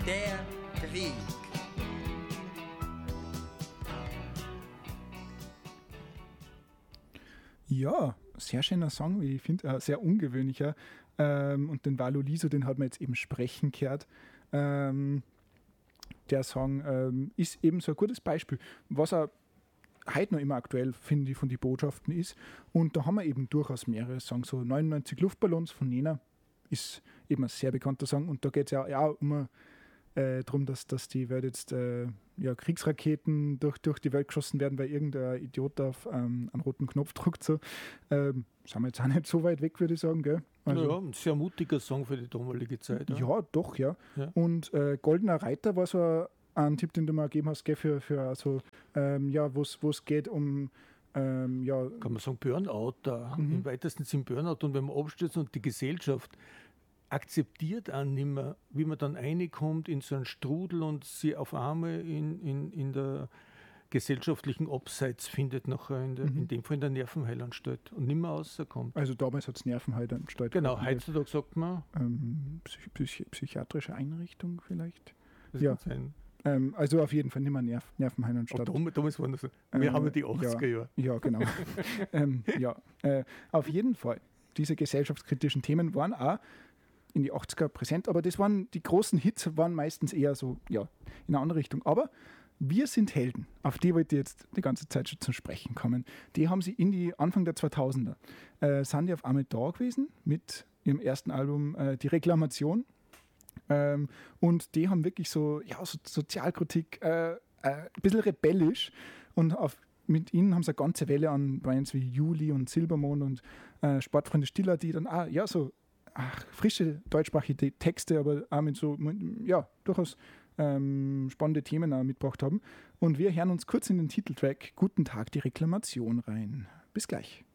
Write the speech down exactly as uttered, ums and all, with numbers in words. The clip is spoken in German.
Der Krieg. Ja, sehr schöner Song, wie ich finde, äh, sehr ungewöhnlicher. Ähm, und den Valo Liso, den hat man jetzt eben sprechen gehört. Ähm, der Song ähm, ist eben so ein gutes Beispiel, was er heute noch immer aktuell, finde ich, von den Botschaften ist. Und da haben wir eben durchaus mehrere Songs. So neunundneunzig Luftballons von Nena ist eben ein sehr bekannter Song. Und da geht es ja, ja auch immer äh, darum, dass, dass die Welt jetzt äh, ja, Kriegsraketen durch, durch die Welt geschossen werden, weil irgendein Idiot auf ähm, einen roten Knopf drückt. So. Ähm, sind wir jetzt auch nicht so weit weg, würde ich sagen. Gell? Also, ja, ein sehr mutiger Song für die damalige Zeit. Ja, ja doch, ja. ja. Und äh, Goldener Reiter war so ein, ein Tipp, den du mir gegeben hast, gell, für, für also, ähm, ja, wo es geht um ähm, ja. Kann man sagen, Burnout da, mhm. im weitesten Sinn Burnout. Und wenn man abstürzt und die Gesellschaft akzeptiert auch nicht mehr, wie man dann reinkommt in so einen Strudel und sie auf einmal in, in, in der gesellschaftlichen Abseits findet, nachher in, der, mhm. in dem Fall in der Nervenheilanstalt und nicht mehr rauskommt. Also damals hat es Nervenheilanstalt. Genau, heutzutage sagt man. Ähm, psych- psych- psychiatrische Einrichtung vielleicht. Das ja. kann sein. Ähm, also auf jeden Fall nicht mehr Nerv- Nervenheilanstalt. Oh, damals waren das, wir ähm, haben ja die achtziger Jahre. Ja, ja genau. ähm, ja, äh, auf jeden Fall. Diese gesellschaftskritischen Themen waren auch in die achtziger präsent, aber das waren, die großen Hits waren meistens eher so, ja, in eine andere Richtung. Aber Wir sind Helden, auf die wollte ich jetzt die ganze Zeit schon zum Sprechen kommen. Die haben sie in die Anfang der zweitausender, äh, sind die auf einmal da gewesen mit ihrem ersten Album äh, Die Reklamation. Ähm, und die haben wirklich so, ja, so Sozialkritik, äh, äh, ein bisschen rebellisch, und auf mit ihnen haben sie eine ganze Welle an Bands wie Juli und Silbermond und äh, Sportfreunde Stiller, die dann, ah, ja, so ach, frische deutschsprachige Texte, aber auch mit so, ja, durchaus ähm, spannende Themen auch mitgebracht haben. Und wir hören uns kurz in den Titeltrack Guten Tag, die Reklamation rein. Bis gleich.